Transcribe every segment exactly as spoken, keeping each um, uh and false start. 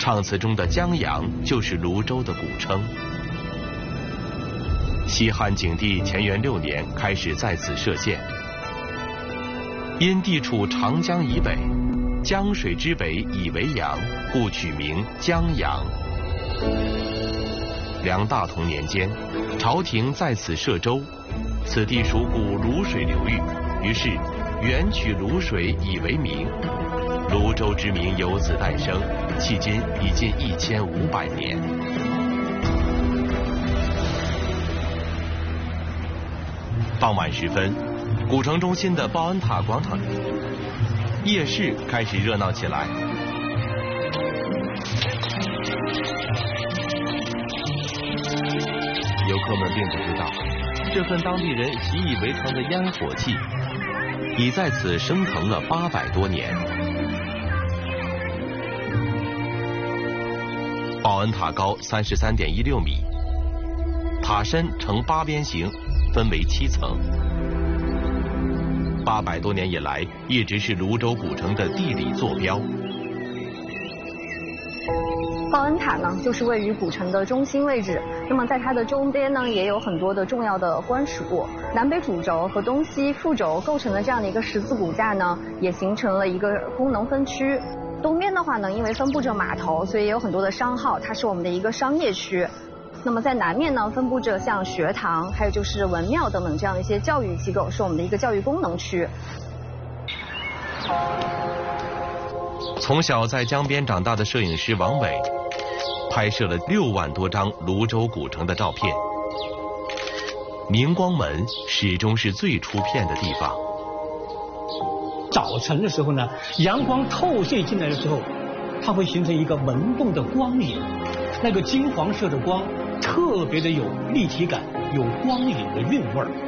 唱词中的江洋就是泸州的古称。西汉景帝乾元六年开始在此设县，因地处长江以北，江水之北以为阳，故取名江阳。梁大同年间，朝廷在此设州，此地属古泸水流域，于是原取泸水以为名，泸州之名由此诞生，迄今已近一千五百年。傍晚时分，古城中心的报恩塔广场夜市开始热闹起来。游客们并不知道，这份当地人习以为常的烟火气，已在此升腾了八百多年。报恩塔高三十三点一六米，塔身呈八边形，分为七层。八百多年以来，一直是泸州古城的地理坐标。 报恩塔呢，就是位于古城的中心位置。那么在它的周边呢，也有很多的重要的官署。南北主轴和东西副轴构成的这样的一个十字骨架呢，也形成了一个功能分区。东边的话呢，因为分布着码头，所以也有很多的商号，它是我们的一个商业区。那么在南面呢，分布着像学堂，还有就是文庙等等这样的一些教育机构，是我们的一个教育功能区。 从小在江边长大的摄影师王伟，拍摄了六万多张泸州古城的照片。明光门始终是最出片的地方。 早晨的时候呢，阳光透射进来的时候，它会形成一个文动的光影，那个金黄色的光特别的有立体感，有光影的韵味儿。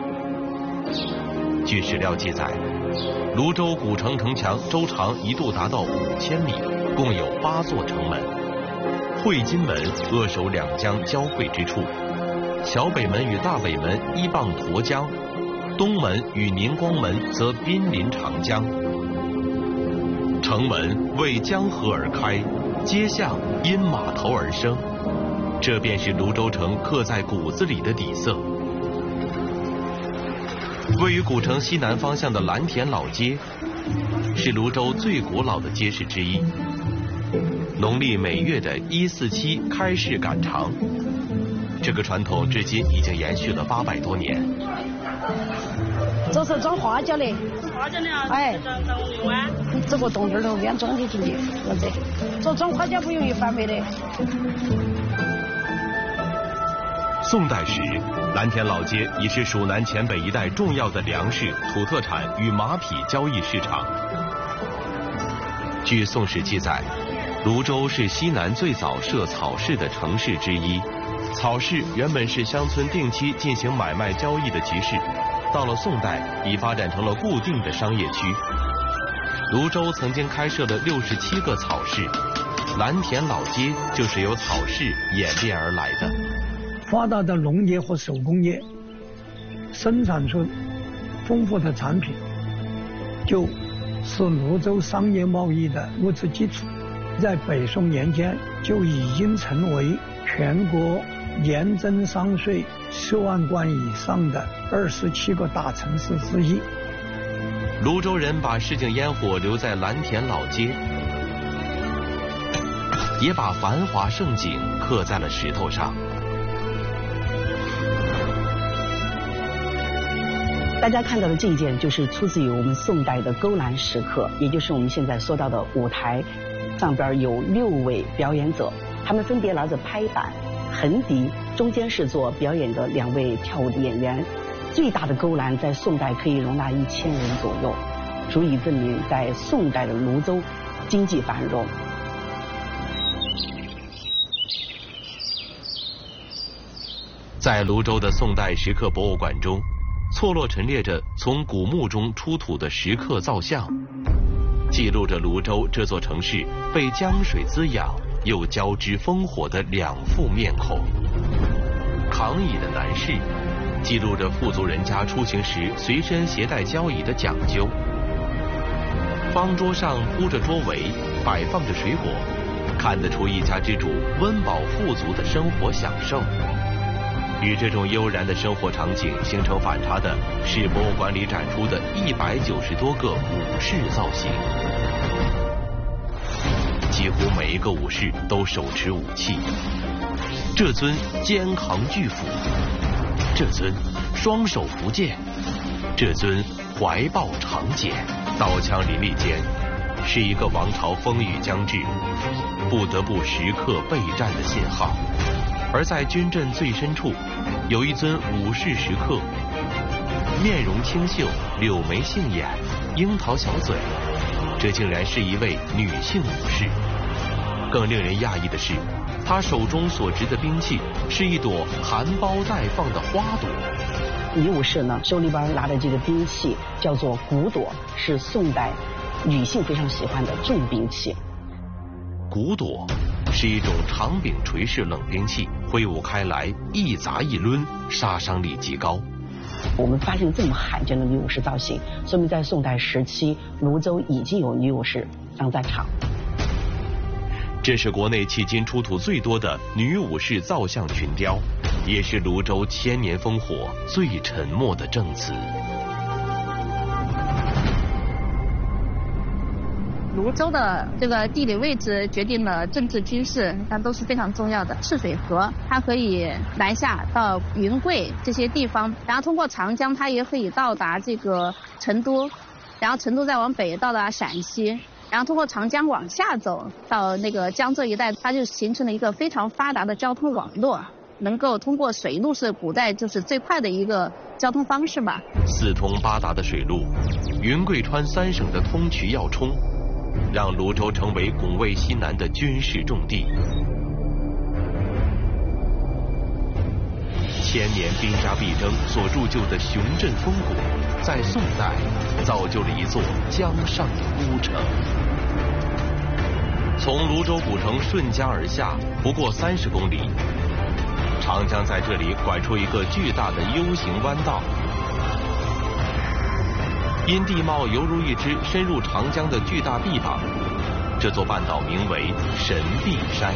据史料记载，泸州古城城墙周长一度达到五千米，共有八座城门。会津门扼守两江交汇之处，小北门与大北门依傍沱江，东门与宁光门则濒临长江。城门为江河而开，街巷因码头而生，这便是泸州城刻在骨子里的底色。位于古城西南方向的蓝田老街，是泸州最古老的街市之一。农历每月的一四七开市赶场，这个传统至今已经延续了八百多年。 这是装花椒的， 花椒的啊， 哎， 装装用啊， 这个洞洞头边装的进去，我这，这装花椒不容易翻倍的。 宋代时，蓝田老街已是蜀南黔北一带重要的粮食、土特产与马匹交易市场。据《宋史》记载，泸州是西南最早设草市的城市之一。草市原本是乡村定期进行买卖交易的集市，到了宋代已发展成了固定的商业区。泸州曾经开设了六十七个草市，蓝田老街就是由草市演变而来的。 发达的农业和手工业生产出丰富的产品，就是泸州商业贸易的物质基础。在北宋年间就已经成为全国年征商税十万贯以上的二十七个大城市之一。 泸州人把市井烟火留在蓝田老街，也把繁华盛景刻在了石头上。 大家看到的这一件就是出自于我们宋代的勾栏石刻，也就是我们现在说到的舞台，上边有六位表演者，他们分别拿着拍板、横笛，中间是做表演的两位跳舞的演员。最大的勾栏在宋代可以容纳一千人左右，足以证明在宋代的泸州经济繁荣。 在泸州的宋代石刻博物馆中，错落陈列着从古墓中出土的石刻造像，记录着泸州这座城市被江水滋养又交织烽火的两副面孔。扛椅的男士记录着富足人家出行时随身携带交椅的讲究。方桌上铺着桌围，摆放着水果， 看得出一家之主温饱富足的生活享受。与这种悠然的生活场景形成反差的是博物馆里展出的一百九十多个武士造型，几乎每一个武士都手持武器，这尊肩扛巨斧，这尊双手扶剑，这尊怀抱长剑，刀枪林立间，是一个王朝风雨将至，不得不时刻备战的信号。而在军阵最深处，有一尊武士石刻，面容清秀，柳眉杏眼，樱桃小嘴，这竟然是一位女性武士。更令人讶异的是，她手中所执的兵器是一朵含苞待放的花朵。 女武士呢，手里边拿的这个兵器叫做骨朵，是宋代女性非常喜欢的重兵器。 骨朵是一种长柄垂式冷兵器，挥舞开来一砸一抡，杀伤力极高。 我们发现这么罕见的女武士造型，说明在宋代时期，泸州已经有女武士当在场。 这是国内迄今出土最多的女武士造像群雕，也是泸州千年烽火最沉默的证词。 泸州的这个地理位置决定了政治军事，那都是非常重要的。赤水河它可以南下到云贵这些地方，然后通过长江它也可以到达这个成都，然后成都再往北到达陕西，然后通过长江往下走到那个江浙一带，它就形成了一个非常发达的交通网络，能够通过水路是古代就是最快的一个交通方式吧。 四通八达的水路，云贵川三省的通衢要冲，让泸州成为拱卫西南的军事重地。千年兵家必争所铸就的雄镇风骨，在宋代造就了一座江上的孤城。从泸州古城顺江而下不过三十公里，长江在这里拐出一个巨大的 U 型弯道，因地貌犹如一只深入长江的巨大臂膀，这座半岛名为神臂山。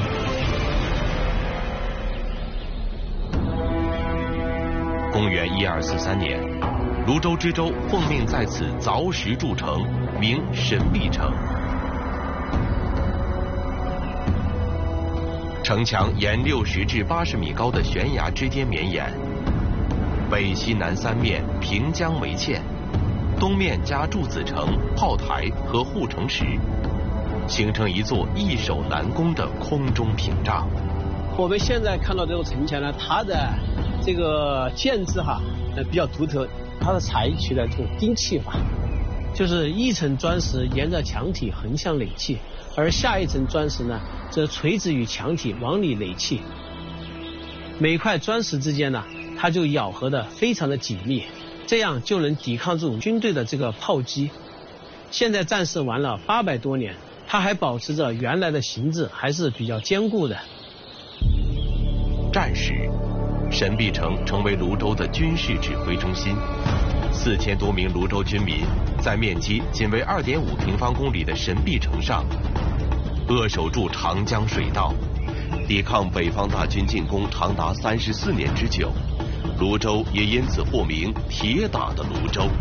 公元一二四三年，泸州知州奉命在此凿石筑城，名神臂城。城墙沿六十至八十米高的悬崖之间绵延，北西南三面平江为堑，东面加筑子城、炮台和护城石，形成一座易守难攻的空中屏障。 我们现在看到这座城墙呢，它的这个建制哈，呃比较独特，它是采取了这种钉砌法，就是一层砖石沿着墙体横向垒砌，而下一层砖石呢，则垂直于墙体往里垒砌。每块砖石之间呢，它就咬合的非常的紧密，这样就能抵抗住军队的这个炮击。现在战事完了八百多年，它还保持着原来的形制，还是比较坚固的。 战时，神臂城成为泸州的军事指挥中心，四千多名泸州军民在面积仅为二点五平方公里的神臂城上扼守住长江水道，抵抗北方大军进攻长达三十四年之久。泸州也因此获名铁打的泸州。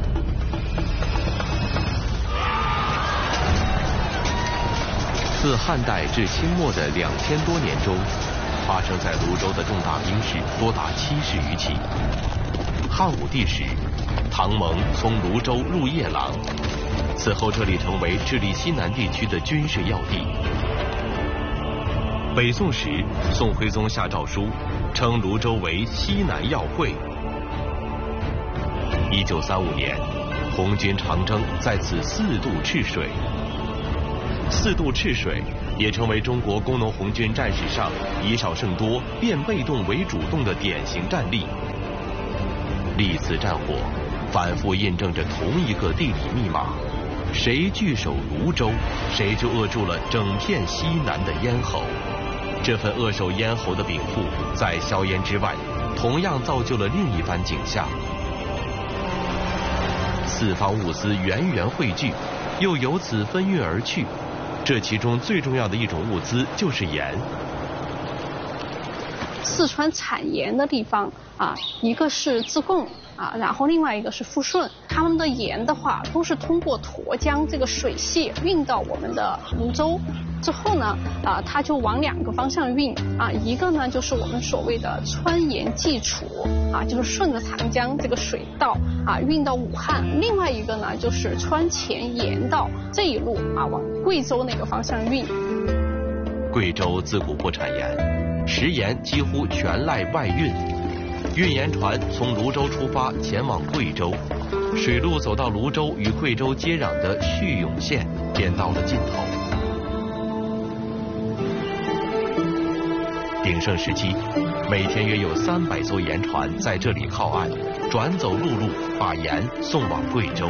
自汉代至清末的两千多年中，发生在泸州的重大兵事多达七十余起。汉武帝时，唐蒙从泸州入夜郎，此后这里成为治理西南地区的军事要地。北宋时，宋徽宗下诏书，称泸州为西南要会。一九三五年，红军长征在此四渡赤水。四渡赤水也成为中国工农红军战史上以少胜多、变被动为主动的典型战例。历次战火反复印证着同一个地理密码：谁据守泸州，谁就扼住了整片西南的咽喉。这份扼守咽喉的禀赋，在硝烟之外，同样造就了另一番景象。四方物资源源汇聚，又由此分运而去。 这其中最重要的一种物资就是盐。 四川产盐的地方啊，一个是自贡啊，然后另外一个是富顺。他们的盐的话，都是通过沱江这个水系运到我们的泸州之后呢，啊，它就往两个方向运啊，一个呢就是我们所谓的川盐济楚啊，就是顺着长江这个水道啊运到武汉；另外一个呢就是川黔盐道这一路啊往贵州那个方向运。 贵州自古不产盐。食盐几乎全赖外运，运盐船从泸州出发前往贵州，水路走到泸州与贵州接壤的叙永县，便到了尽头。鼎盛时期，每天约有三百艘盐船在这里靠岸，转走陆路，把盐送往贵州。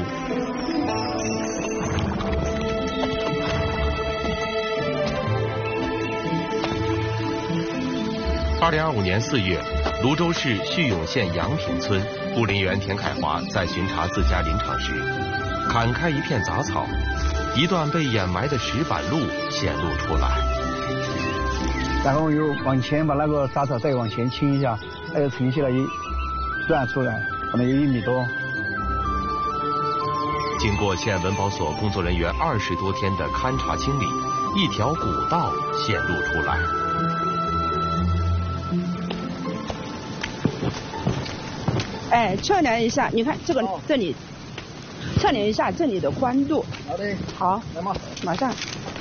二零二五年四月，泸州市叙永县杨坪村护林员田凯华在巡查自家林场时，砍开一片杂草，一段被掩埋的石板路显露出来。 然后又往前把那个杂草再往前倾一下，它又呈现了一段出来，可能有一米多。 经过县文保所工作人员二十多天的勘察清理，一条古道显露出来。 哎，测量一下，你看这个、哦、这里，测量一下这里的宽度。 好的， 好， 来嘛， 马上。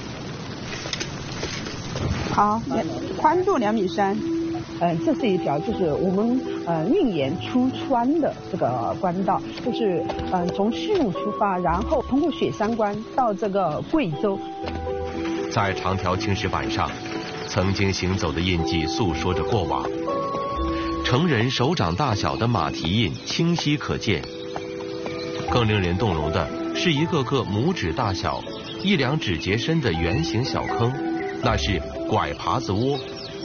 好，宽度两米三。嗯，这是一条就是我们呃运盐出川的这个官道，就是嗯、呃、从叙永出发，然后通过雪山关到这个贵州。 在长条青石板上，曾经行走的印记诉说着过往。成人手掌大小的马蹄印清晰可见，更令人动容的是一个个拇指大小、一两指节深的圆形小坑，那是拐耙子窝。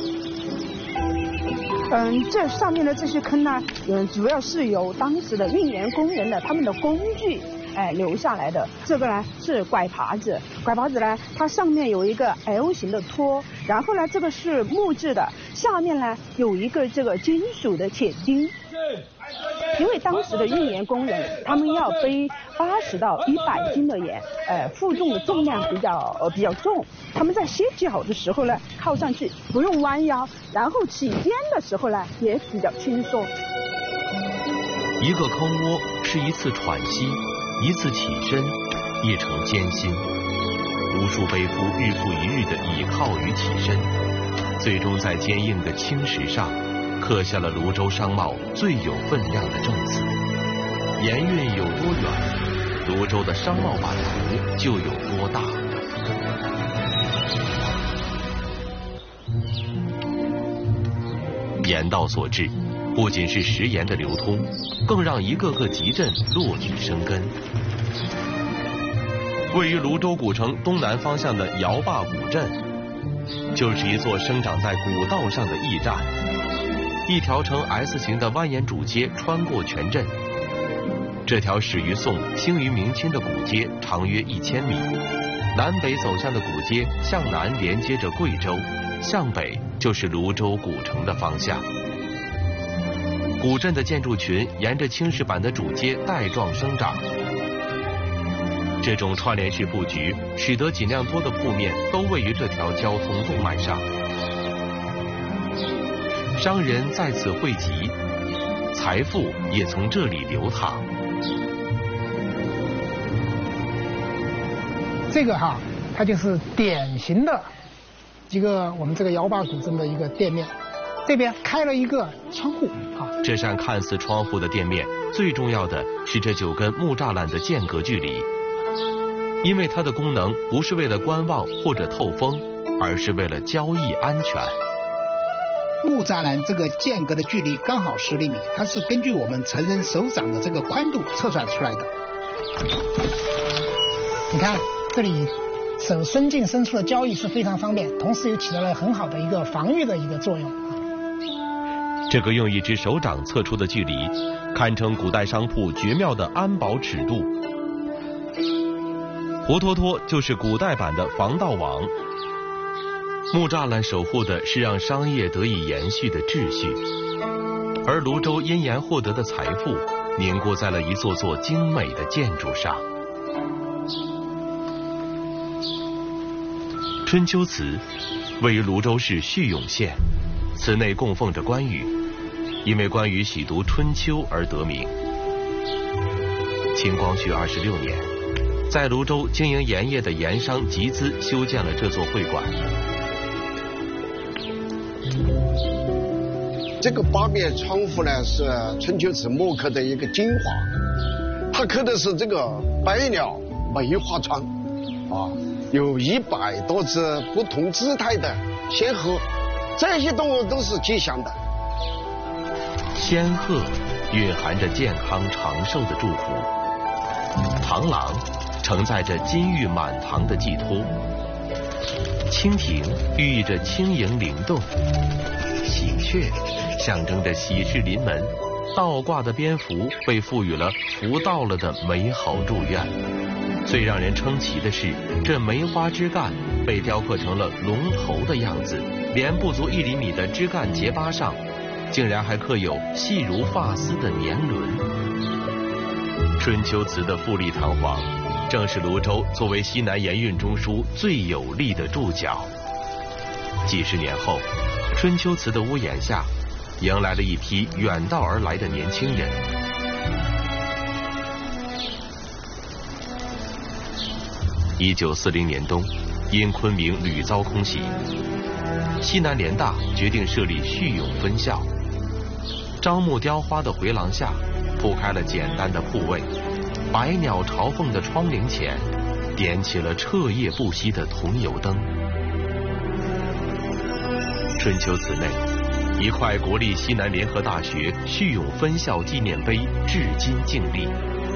嗯，这上面的这些坑呢，嗯，主要是由当时的运盐工人的他们的工具哎留下来的。这个呢是拐耙子，拐耙子呢它上面有一个 L 型的托，然后呢这个是木质的，下面呢有一个这个金属的铁钉。因为当时的运盐工人他们要背八十到一百斤的盐，呃，负重的重量比较呃比较重，他们在歇脚的时候呢靠上去不用弯腰，然后起颠的时候呢也比较轻松。 一个坑窝是一次喘息，一次起身，一程艰辛，无数背夫日复一日的倚靠与起身，最终在坚硬的青石上刻下了泸州商贸最有分量的证词。盐运有多远，泸州的商贸版图就有多大。盐道所致，不仅是食盐的流通，更让一个个集镇落地生根。位于泸州古城东南方向的姚坝古镇，就是一座生长在古道上的驿站。一条呈 S 型的蜿蜒主街穿过全镇。这条始于宋、兴于明清的古街长约一千米，南北走向的古街向南连接着贵州，向北就是泸州古城的方向。古镇的建筑群沿着青石板的主街带状生长。这种串联式布局，使得尽量多的铺面都位于这条交通动脉上。商人在此汇集，财富也从这里流淌。 这个哈，它就是典型的一个我们这个姚坝古镇的一个店面，这边开了一个窗户啊。 这扇看似窗户的店面，最重要的是这九根木栅栏的间隔距离，因为它的功能不是为了观望或者透风，而是为了交易安全。 木栅栏这个间隔的距离刚好十厘米，它是根据我们成人手掌的这个宽度测算出来的。 你看这里手伸进伸出的交易是非常方便，同时又起到了很好的一个防御的一个作用。 这个用一只手掌测出的距离，堪称古代商铺绝妙的安保尺度。 活脱脱就是古代版的防盗网。木栅栏守护的是让商业得以延续的秩序，而泸州因盐获得的财富凝固在了一座座精美的建筑上。春秋祠位于泸州市叙永县，祠内供奉着关羽，因为关羽喜读春秋而得名。清光绪二十六年，在泸州经营盐业的盐商集资修建了这座会馆。 这个八面窗户呢，是春秋祠木刻的一个精华，它刻的是这个百鸟梅花窗，啊，有一百多只不同姿态的仙鹤，这些动物都是吉祥的。 仙鹤蕴含着健康长寿的祝福，螳螂承载着金玉满堂的寄托，蜻蜓寓意着轻盈灵动，喜鹊象征着喜事临门，倒挂的蝙蝠被赋予了福到了的美好祝愿。最让人称奇的是，这梅花枝干被雕刻成了龙头的样子，连不足一厘米的枝干结疤上竟然还刻有细如发丝的年轮。春秋祠的富丽堂皇，正是泸州作为西南盐运中枢最有力的注脚。几十年后，春秋祠的屋檐下迎来了一批远道而来的年轻人。一九四零年冬，因昆明屡遭空袭，西南联大决定设立叙永分校。樟木雕花的回廊下铺开了简单的铺位，百鸟朝凤的窗棂前点起了彻夜不息的桐油灯。春秋祠内，一块国立西南联合大学叙永分校纪念碑至今静立。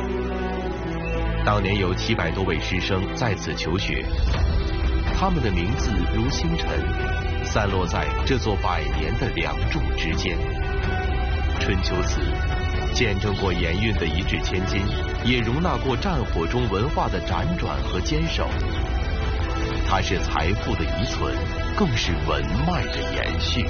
当年有七百多位师生在此求学，他们的名字如星辰，散落在这座百年的梁柱之间。春秋祠见证过盐运的一掷千金，也容纳过战火中文化的辗转和坚守。它是财富的遗存，更是文脉的延续。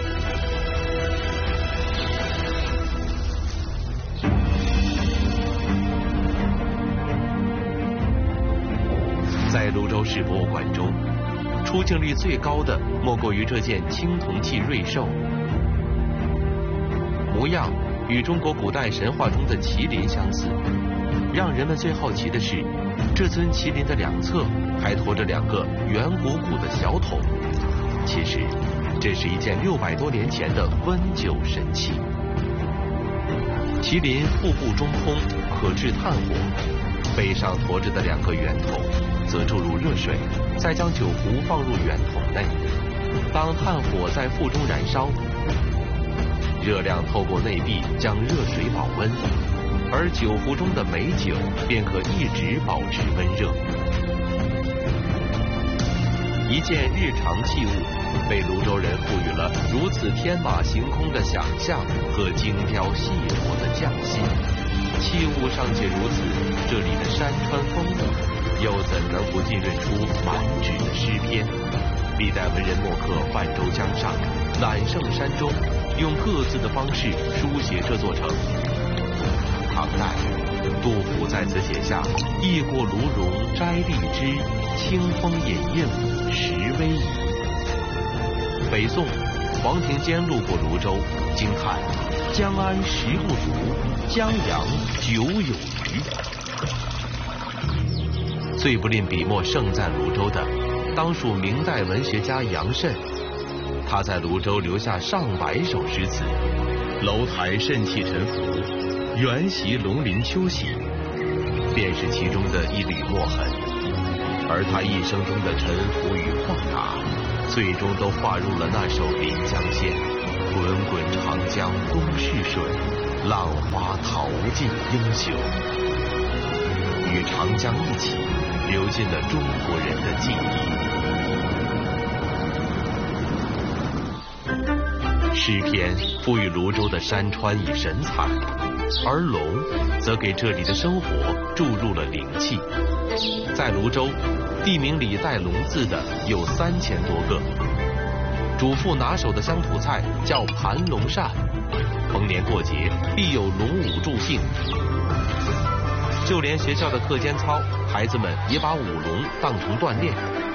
在泸州市博物馆中，出镜率最高的莫过于这件青铜器瑞兽，模样与中国古代神话中的麒麟相似。让人们最好奇的是，这尊麒麟的两侧还驮着两个圆鼓鼓的小桶。其实，这是一件六百多年前的温酒神器。麒麟腹部中空，可制炭火，背上驮着的两个圆筒则注入热水，再将酒壶放入圆筒内。当炭火在腹中燃烧，热量透过内壁将热水保温，而酒壶中的美酒便可一直保持温热。一件日常器物被泸州人赋予了如此天马行空的想象和精雕细琢的匠心。器物尚且如此，这里的山川风物又怎能不浸润出满纸的诗篇？历代文人墨客泛舟江上，揽胜山中，用各自的方式书写这座城。唐代，杜甫在此写下“驿过卢荣摘荔枝，清风隐映时微移”。北宋，黄庭坚路过泸州，惊叹“江安食不足，江洋酒有余”。最不吝笔墨盛赞泸州的，当属明代文学家杨慎。他在泸州留下上百首诗词，楼台肾气沉浮，缘席龙鳞秋喜，便是其中的一缕墨痕。而他一生中的沉浮与旷达，最终都化入了那首《临江仙》：滚滚长江东逝水，浪花淘尽英雄。与长江一起流进了中国人的记忆。诗篇赋予泸州的山川以神采， 而龙则给这里的生活注入了灵气。在泸州，地名里带龙字的有三千多个。主妇拿手的乡土菜叫盘龙扇，逢年过节必有龙舞助兴。就连学校的课间操，孩子们也把舞龙当成锻炼。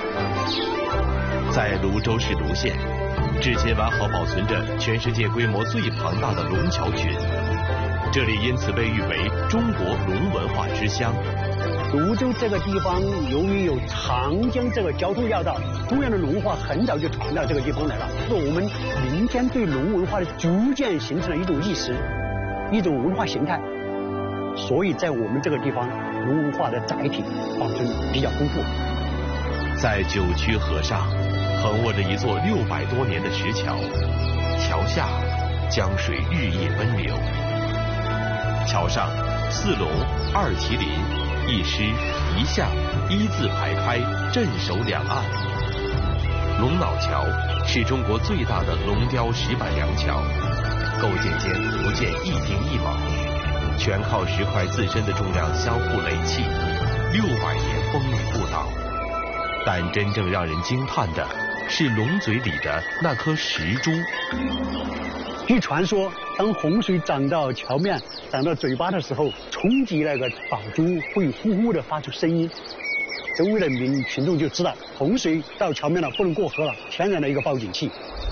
在泸州市泸县，至今完好保存着全世界规模最庞大的龙桥群，这里因此被誉为中国龙文化之乡。 泸州这个地方，由于有长江这个交通要道，中原的龙文化很早就传到这个地方来了。是我们民间对龙文化的逐渐形成了一种意识，一种文化形态。所以在我们这个地方，龙文化的载体保存比较丰富。 在九曲河上，横卧着一座六百多年的石桥，桥下江水日夜奔流。桥上四龙、二麒麟、一狮一象一字排开，镇守两岸。龙脑桥是中国最大的龙雕石板梁桥，构建间不见一丁一毛，全靠石块自身的重量相互垒砌，六百年风雨不倒。但真正让人惊叹的是龙嘴里的那颗石珠。 据传说，当洪水涨到桥面、涨到嘴巴的时候，冲击那个宝珠会呼呼的发出声音，周围的民群众就知道洪水到桥面了，不能过河了，天然的一个报警器。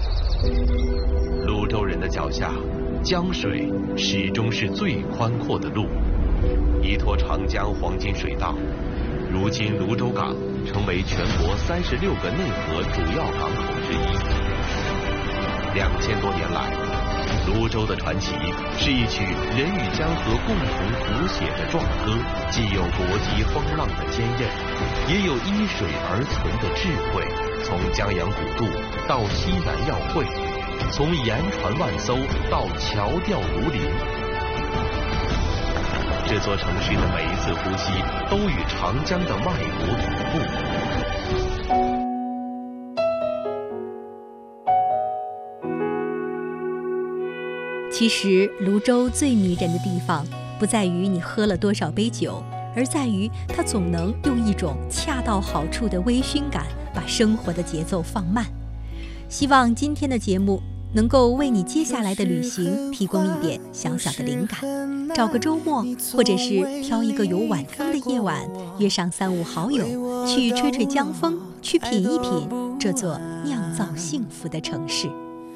泸州人的脚下，江水始终是最宽阔的路，依托长江黄金水道，如今泸州港成为全国三十六个内河主要港口之一。两千多年来，泸州的传奇是一曲人与江河共同谱写的壮歌，既有国际风浪的坚韧，也有依水而存的智慧。从江洋古渡到西南要会，从盐船万艘到桥吊如林，这座城市的每一次呼吸都与长江的脉搏同步。 其实泸州最迷人的地方不在于你喝了多少杯酒，而在于它总能用一种恰到好处的微醺感把生活的节奏放慢。希望今天的节目能够为你接下来的旅行提供一点小小的灵感。找个周末，或者是挑一个有晚风的夜晚，约上三五好友去吹吹江风，去品一品这座酿造幸福的城市。